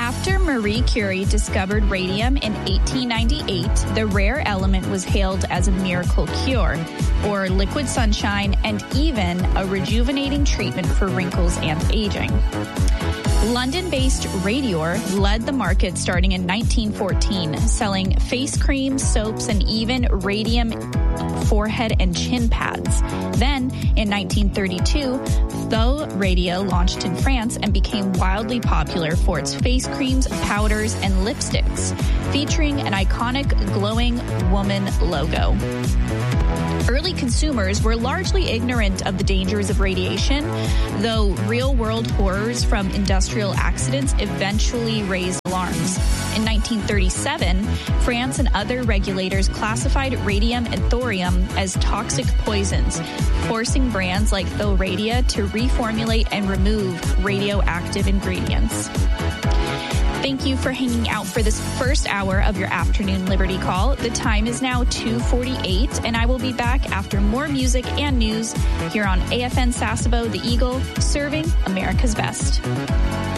After Marie Curie discovered radium in 1898, the rare element was hailed as a miracle cure, or liquid sunshine, and even a rejuvenating treatment for wrinkles and aging. London-based Radior led the market starting in 1914, selling face creams, soaps, and even radium forehead and chin pads. Then, in 1932, Though Radio launched in France and became wildly popular for its face creams, powders, and lipsticks, featuring an iconic glowing woman logo. Early consumers were largely ignorant of the dangers of radiation, though real-world horrors from industrial accidents eventually raised alarms. In 1937, France and other regulators classified radium and thorium as toxic poisons, forcing brands like Thoradia to reformulate and remove radioactive ingredients. Thank you for hanging out for this first hour of your afternoon Liberty Call. The time is now 2:48, and I will be back after more music and news here on AFN Sasebo, The Eagle, serving America's best.